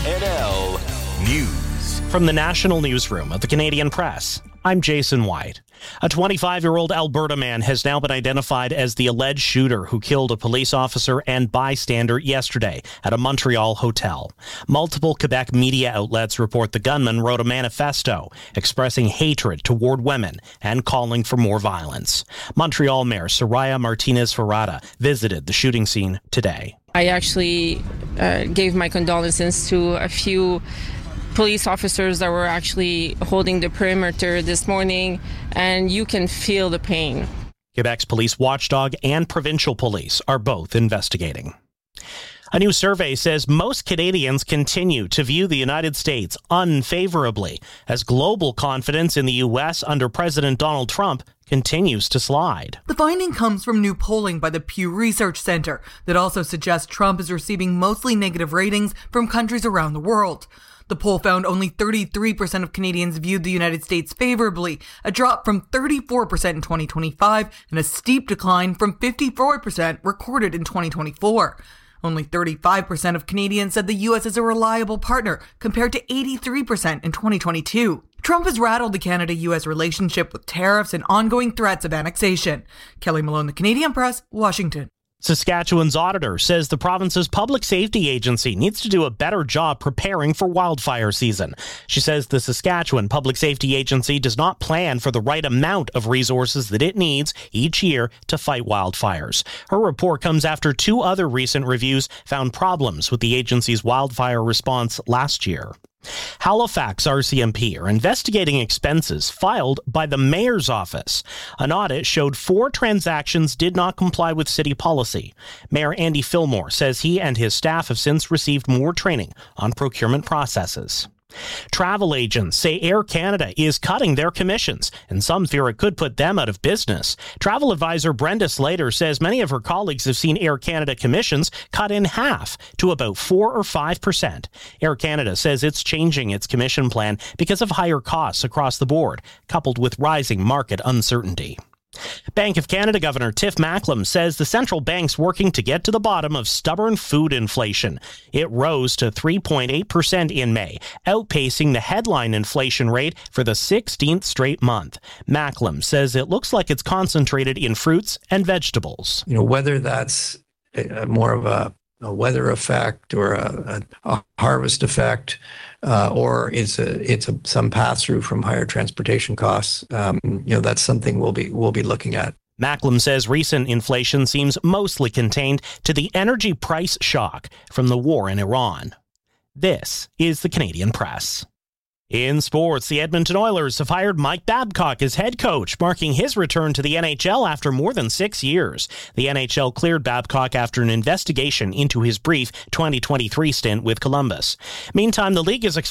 RNL News. From the National Newsroom of the Canadian Press, I'm Jason White. A 25-year-old Alberta man has now been identified as the alleged shooter who killed a police officer and bystander yesterday at a Montreal hotel. Multiple Quebec media outlets report the gunman wrote a manifesto expressing hatred toward women and calling for more violence. Montreal Mayor Soraya Martinez-Ferrada visited the shooting scene today. I actually gave my condolences to a few police officers that were actually holding the perimeter this morning, and you can feel the pain. Quebec's police watchdog and provincial police are both investigating. A new survey says most Canadians continue to view the United States unfavorably as global confidence in the U.S. under President Donald Trump continues to slide. The finding comes from new polling by the Pew Research Center that also suggests Trump is receiving mostly negative ratings from countries around the world. The poll found only 33% of Canadians viewed the United States favorably, a drop from 34% in 2025 and a steep decline from 54% recorded in 2024. Only 35% of Canadians said the U.S. is a reliable partner, compared to 83% in 2022. Trump has rattled the Canada-U.S. relationship with tariffs and ongoing threats of annexation. Kelly Malone, The Canadian Press, Washington. Saskatchewan's auditor says the province's public safety agency needs to do a better job preparing for wildfire season. She says the Saskatchewan Public Safety Agency does not plan for the right amount of resources that it needs each year to fight wildfires. Her report comes after two other recent reviews found problems with the agency's wildfire response last year. Halifax RCMP are investigating expenses filed by the mayor's office. An audit showed 4 transactions did not comply with city policy. Mayor Andy Fillmore says he and his staff have since received more training on procurement processes. Travel agents say Air Canada is cutting their commissions, and some fear it could put them out of business. Travel advisor Brenda Slater says many of her colleagues have seen Air Canada commissions cut in half to about 4 or 5%. Air Canada says it's changing its commission plan because of higher costs across the board, coupled with rising market uncertainty. Bank of Canada Governor Tiff Macklem says the central bank's working to get to the bottom of stubborn food inflation. It rose to 3.8% in May, outpacing the headline inflation rate for the 16th straight month. Macklem says it looks like it's concentrated in fruits and vegetables. Whether that's more of a weather effect or a harvest effect, or it's some pass through from higher transportation costs. That's something we'll be looking at. Macklem says recent inflation seems mostly contained to the energy price shock from the war in Iran. This is the Canadian Press. In sports, the Edmonton Oilers have hired Mike Babcock as head coach, marking his return to the NHL after more than 6 years. The NHL cleared Babcock after an investigation into his brief 2023 stint with Columbus. Meantime, the league is expecting